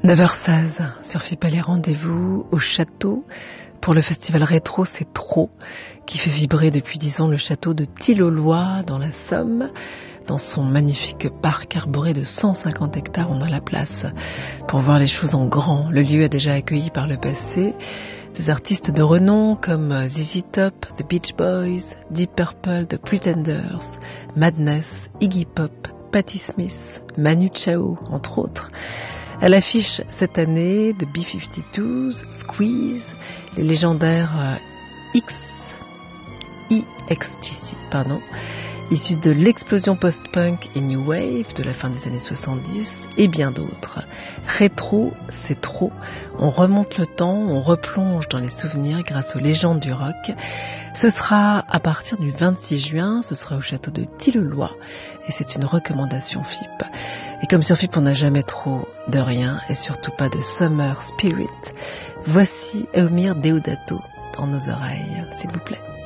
9h16 sur FIP, les rendez-vous au château pour le festival rétro C'est Trop, qui fait vibrer depuis 10 ans le château de Tille-aux-Lois dans la Somme. Dans son magnifique parc arboré de 150 hectares, on a la place pour voir les choses en grand. Le lieu a déjà accueilli par le passé des artistes de renom comme ZZ Top, The Beach Boys, Deep Purple, The Pretenders, Madness, Iggy Pop, Patti Smith, Manu Chao, entre autres. À l'affiche cette année, The B-52s, Squeeze, les légendaires XTC, issus de l'explosion post-punk et new wave de la fin des années 70 et bien d'autres. Rétro, c'est trop. On remonte le temps, on replonge dans les souvenirs grâce aux légendes du rock. Ce sera à partir du 26 juin, ce sera au château de Tille-aux-Lois et c'est une recommandation FIP. Et comme sur FIP, on n'a jamais trop de rien et surtout pas de summer spirit, voici Eumir Deodato dans nos oreilles, s'il vous plaît.